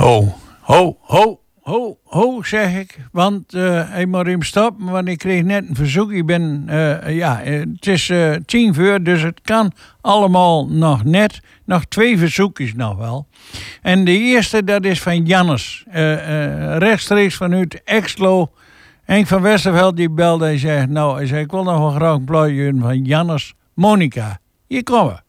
Ho, ho, ho, ho, ho, zeg ik. Want ik moet hem stoppen, want ik kreeg net een verzoek. Ik ben, het is 10:00, dus het kan allemaal nog net. Nog 2 verzoekjes nog wel. En de eerste, dat is van Jannes. Rechtstreeks vanuit Exlo. Henk van Westerveld die belde en zei, ik wil nog wel graag een plaatje van Jannes Monica. Hier komen.